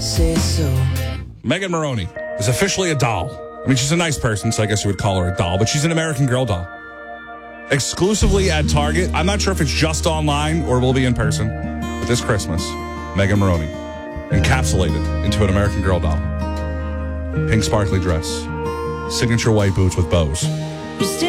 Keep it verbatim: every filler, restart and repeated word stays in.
say so. Megan Maroney is officially a doll. I mean, she's a nice person, so I guess you would call her a doll, but she's an American Girl doll. Exclusively at Target. I'm not sure if it's just online or will be in person, but this Christmas, Megan Maroney, encapsulated into an American Girl doll. Pink sparkly dress, signature white boots with bows.